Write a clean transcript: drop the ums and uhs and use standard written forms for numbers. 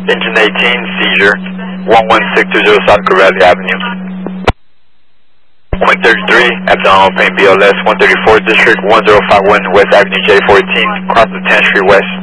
Engine 18, seizure, 11620 South Corrales Avenue. 133, Abdominal Pain BLS, 134 District, 1051 West Avenue J14, cross the 10th Street West.